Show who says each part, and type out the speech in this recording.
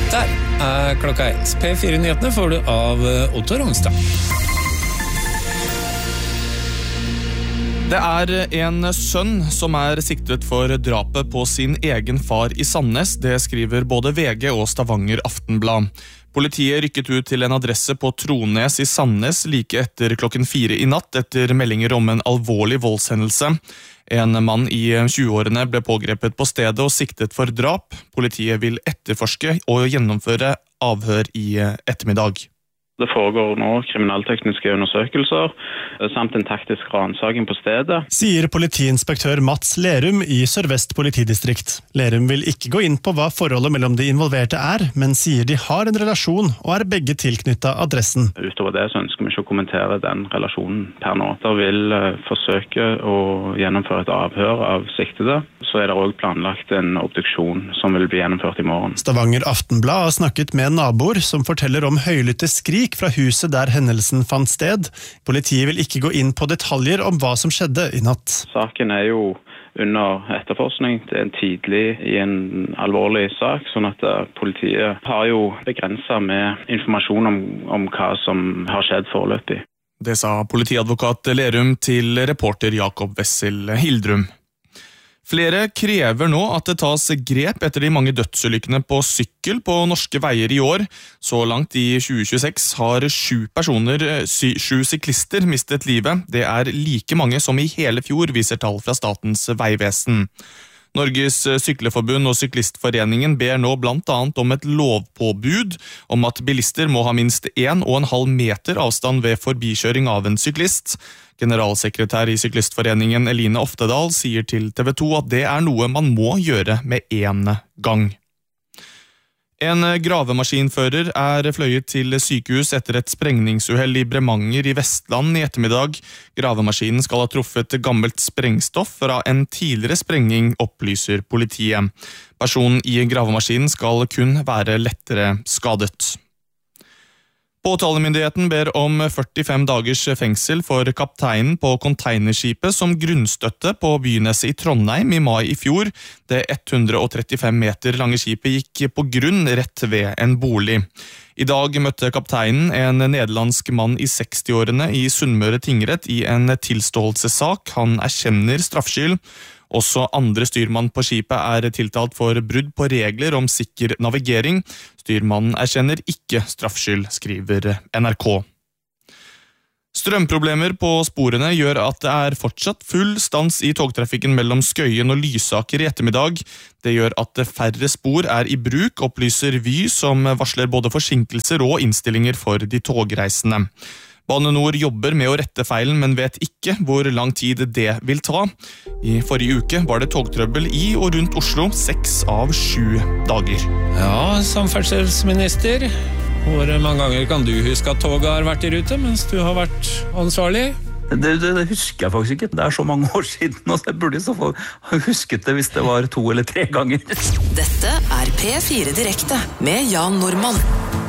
Speaker 1: Der klokka 1. P4-nyhetene får du av Otto Rongstad.
Speaker 2: Det en sønn som siktet for drapet på sin egen far i Sandnes, det skriver både VG og Stavanger Aftenblad. Politiet rykket ut til en adresse på Trones i Sandnes like etter klokken 4 i natt etter meldinger om en alvorlig voldshendelse. En mann i 20-årene ble pågrepet på stedet og siktet for drap. Politiet vil etterforske og gjennomføre avhør i ettermiddag.
Speaker 3: Det foregår nå kriminaltekniske undersøkelser, samt en taktisk ransaking på stedet.
Speaker 4: Sier politiinspektør Mats Lerum i Sør-Vest politidistrikt. Lerum vil ikke gå inn på hva forholdet mellom de involverte men sier de har en relasjon og begge tilknyttet adressen.
Speaker 3: Utover det så ønsker vi ikke å kommentere den relasjonen per nå. Da vil forsøke å gjennomføre et avhør av siktede. Så det også planlagt en obduksjon som vil bli gjennomført i morgen.
Speaker 4: Stavanger Aftenblad har snakket med naboer som forteller om høylytte skrik fra huset der hendelsen fant sted. Politiet vil ikke gå inn på detaljer om hva som skjedde i natt.
Speaker 3: Saken jo under etterforskning. Det tidlig i en alvorlig sak, sånn at politiet har jo begrenset med informasjon om hva som har skjedd foreløpig.
Speaker 2: Det sa politiadvokat Lerum til reporter Jakob Wessel Hildrum. Flere krever nå at det tas grep etter de mange dødsulykkene på sykkel på norske veier i år. Så langt i 2026 har 7 syklister mistet livet. Det like mange som i hele fjor, viser tall fra Statens vegvesen. Norges Sykleforbund og Syklistforeningen ber nå blant annet om et lovpåbud om at bilister må ha minst 1,5 meter avstand ved forbikjøring av en syklist. Generalsekretær i Syklistforeningen Eline Oftedal sier til TV 2 at det noe man må gjøre med en gang. En gravemaskinfører fløyet til sykehus etter et sprengningsuhell i Bremanger i Vestland i ettermiddag. Gravemaskinen skal ha truffet gammelt sprengstoff fra en tidligere sprenging, opplyser politiet. Personen i gravemaskinen skal kun være lettere skadet. Påtalemyndigheten ber om 45 dagers fengsel for kapteinen på containerskipet som grunnstøtte på Byneset i Trondheim i mai i fjor. Det 135 meter lange skipet gikk på grunn rett ved en bolig. I dag møtte kapteinen en nederlandsk mann i 60-årene i Sunnmøre tingrett i en tilståelsessak. Han erkjenner straffskyld. Også andre styrmann på skipet tiltalt for brudd på regler om sikker navigering. Styrmannen erkjenner ikke straffskyld, skriver NRK. Strømproblemer på sporene gjør at det fortsatt full stans i togtrafikken mellom Skøyen og Lysaker i ettermiddag. Det gjør at færre spor i bruk, opplyser Vy, som varsler både forsinkelser og innstillinger for de togreisende. Bane Nor jobber med å rette feilen, men vet ikke hvor lang tid det vil ta. I forrige uke var det togtrøbbel i og rundt Oslo 6 av 7 dager.
Speaker 1: Ja, samferdselsminister. Hvor mange ganger kan du huske at toget har vært i rute, mens du har vært ansvarlig?
Speaker 5: Det husker jeg faktisk ikke. Det så mange år siden, og jeg burde i så fall ha husket det hvis det var 2 eller 3 ganger.
Speaker 6: Dette P4 Direkte med Jan Normann.